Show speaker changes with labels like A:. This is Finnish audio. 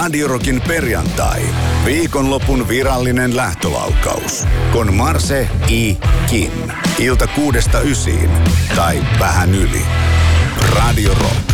A: Radio Rockin perjantai. Viikonlopun virallinen lähtölaukaus. Con Marse I. Kim. Ilta 6-9. Tai vähän yli. Radio Rock.